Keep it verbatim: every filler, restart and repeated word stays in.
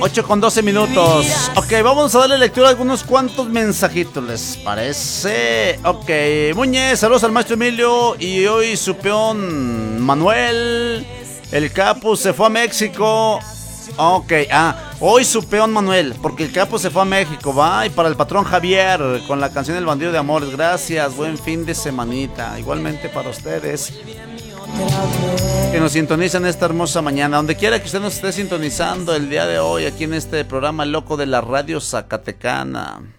ocho con doce minutos. Ok, vamos a darle lectura a algunos cuantos mensajitos, ¿les parece? Ok, Muñez, saludos al maestro Emilio. Y hoy su peón Manuel, el Capu, se fue a México. Ok, ah, hoy su peón Manuel, porque el Capo se fue a México, va. Y para el patrón Javier, con la canción El Bandido de Amores. Gracias, buen fin de semanita. Igualmente para ustedes que nos sintonizan esta hermosa mañana, donde quiera que usted nos esté sintonizando el día de hoy, aquí en este programa loco de la radio zacatecana.